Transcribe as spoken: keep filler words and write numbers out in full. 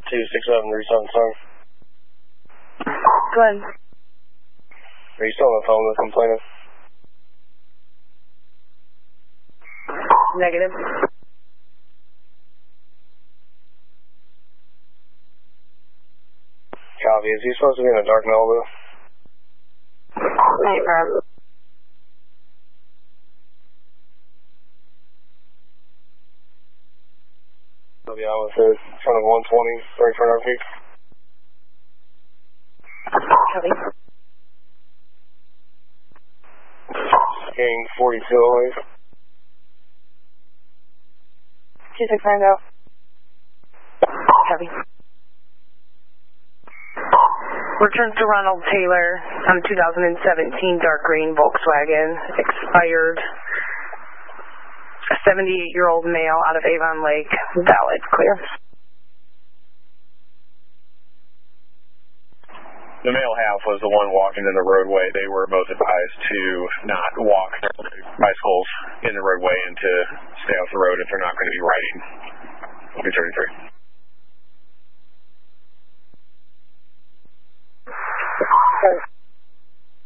two six seven three seven seven. Go ahead. Are you still on the phone with the complainant? Negative. Copy. Is he supposed to be in a dark Malibu? Hey, Rob. I'll be out with it. In front of one twenty, thirty-four hour peak. Copy. King forty-two oh eight. two six nine go. Copy. Returns to Ronald Taylor on two thousand seventeen dark green Volkswagen, expired. A seventy-eight-year-old male out of Avon Lake, valid, clear. The male half was the one walking in the roadway. They were both advised to not walk their bicycles in the roadway and to stay off the road if they're not going to be riding. two thirty-three. Okay.